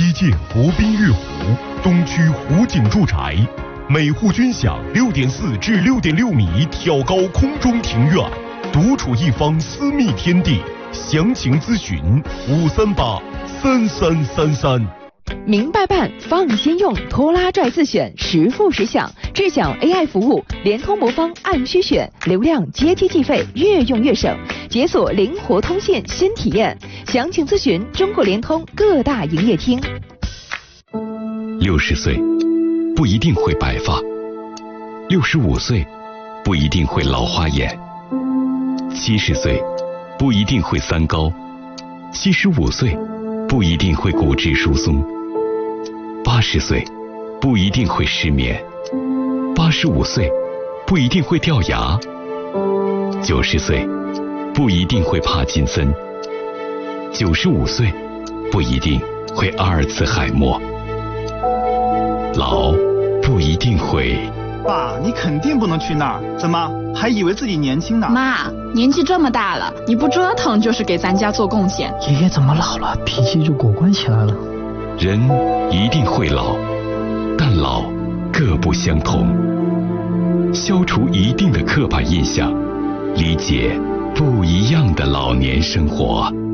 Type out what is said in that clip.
基建国宾悦湖东区湖景住宅，每户均享6.4至6.6米挑高空中庭院，独处一方私密天地。详情咨询5383333。 明白办，放心用，拖拉拽自选，实付实享，智享 AI 服务，联通魔方按需选，流量阶梯计费，越用越省，解锁灵活通信新体验。详情咨询中国联通各大营业厅。 60岁不一定会白发，65岁不一定会老花眼，70岁不一定会三高，75岁不一定会骨质疏松，80岁不一定会失眠，85岁不一定会掉牙，90岁不一定会帕金森，95岁不一定会阿尔茨海默。老不一定会。 爸，你肯定不能去那儿，怎么还以为自己年轻呢？ 妈，年纪这么大了，你不折腾就是给咱家做贡献。 爷爷怎么老了，脾气就果断起来了？ 人一定会老，但老各不相同。消除一定的刻板印象，理解不一样的老年生活。